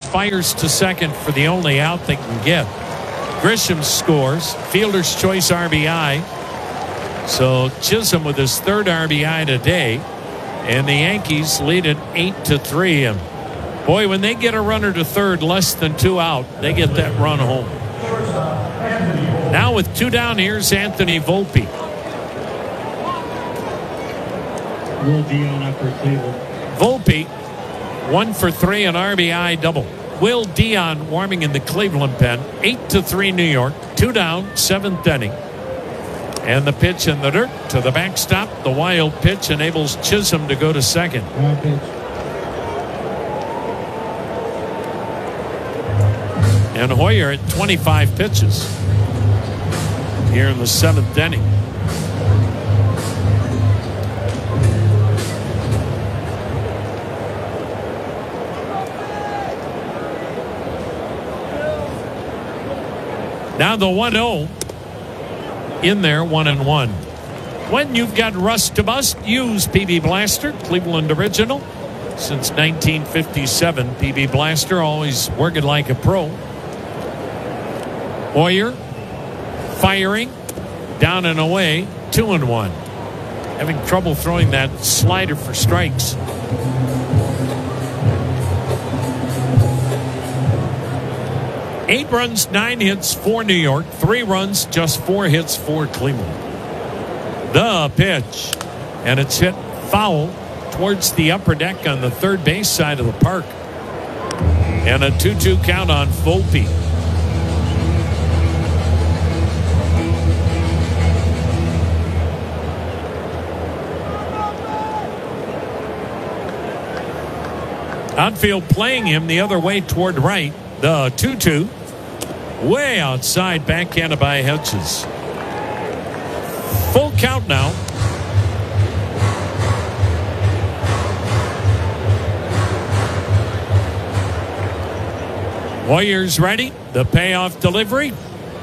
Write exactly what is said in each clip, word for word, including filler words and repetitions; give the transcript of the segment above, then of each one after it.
fires to second for the only out they can get. Grisham scores, fielder's choice R B I. So Chisholm with his third R B I today, and the Yankees lead it eight to three. And boy, when they get a runner to third, less than two out, they get that run home. Now with two down, here's Anthony Volpe. Will Dion up for Cleveland. Volpe, one for three, an R B I double. Will Dion warming in the Cleveland pen. Eight to three, New York. Two down, seventh inning. And the pitch in the dirt to the backstop. The wild pitch enables Chisholm to go to second. Wild pitch. And Hoyer at twenty-five pitches here in the seventh inning. Now the one oh in there, one and one. When you've got rust to bust, use P B Blaster, Cleveland original. Since nineteen fifty-seven, P B Blaster, always working like a pro. Hoyer firing, down and away, two and one. Having trouble throwing that slider for strikes. Eight runs, nine hits for New York. Three runs, just four hits for Cleveland. The pitch. And it's hit foul towards the upper deck on the third base side of the park. And a two two count on Volpe. Outfield playing him the other way toward right. The two two. Way outside, backhanded by Hedges. Full count now. Warriors ready. The payoff delivery.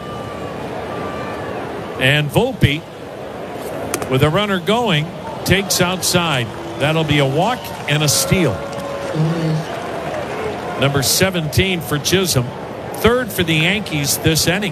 And Volpe, with a runner going, takes outside. That'll be a walk and a steal. Number seventeen for Chisholm. Third for the Yankees this inning.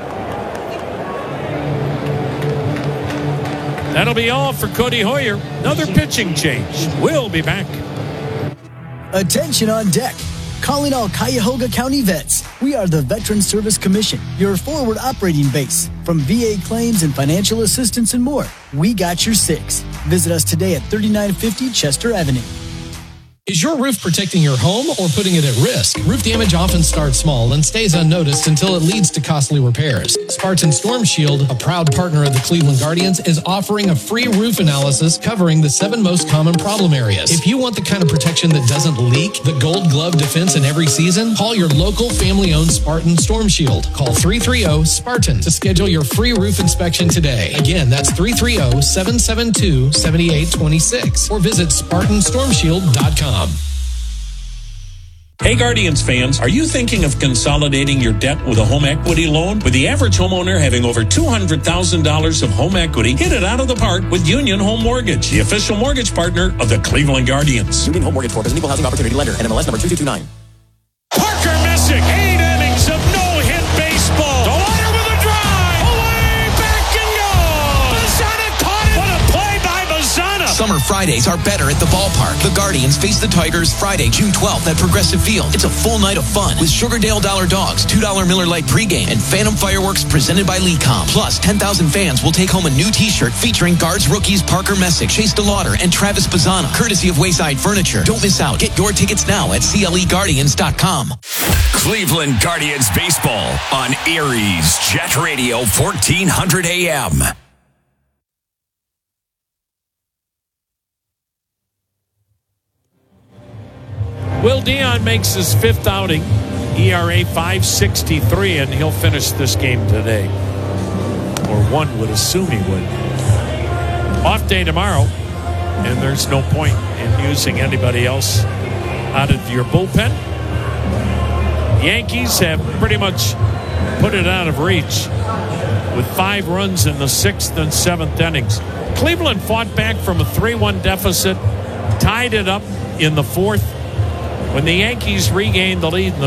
That'll be all for Cody Hoyer. Another pitching change. We'll be back. Attention on deck. Calling all Cuyahoga County vets. We are the Veteran Service Commission, your forward operating base. From V A claims and financial assistance and more, we got your six. Visit us today at thirty-nine fifty Chester Avenue. Is your roof protecting your home or putting it at risk? Roof damage often starts small and stays unnoticed until it leads to costly repairs. Spartan Storm Shield, a proud partner of the Cleveland Guardians, is offering a free roof analysis covering the seven most common problem areas. If you want the kind of protection that doesn't leak, the gold glove defense in every season, call your local family-owned Spartan Storm Shield. Call three three zero SPARTAN to schedule your free roof inspection today. Again, that's three three zero, seven seven two, seven eight two six or visit Spartan Storm Shield dot com. Hey Guardians fans, are you thinking of consolidating your debt with a home equity loan? With the average homeowner having over two hundred thousand dollars of home equity, hit it out of the park with Union Home Mortgage, the official mortgage partner of the Cleveland Guardians. Union Home Mortgage Corp is an equal housing opportunity lender. N M L S number two two two nine. Parker Messick, eight innings of no-hit baseball. The water with a drive. Away, back and goal. Bazzana caught it. What a play by Bazzana. Summer Fridays are better at the ballpark. The Guardians face the Tigers Friday, June twelfth at Progressive Field. It's a full night of fun with Sugardale Dollar Dogs, two dollar Miller Lite pregame, and Phantom Fireworks presented by Lecom. Plus, ten thousand fans will take home a new t-shirt featuring Guards rookies Parker Messick, Chase DeLauder, and Travis Bazzana, courtesy of Wayside Furniture. Don't miss out. Get your tickets now at C L E Guardians dot com. Cleveland Guardians baseball on Aries Jet Radio fourteen hundred A M. Will Dion makes his fifth outing, E R A five sixty-three, and he'll finish this game today. Or one would assume he would. Off day tomorrow, and there's no point in using anybody else out of your bullpen. Yankees have pretty much put it out of reach with five runs in the sixth and seventh innings. Cleveland fought back from a three one deficit, tied it up in the fourth. When the Yankees regained the lead in the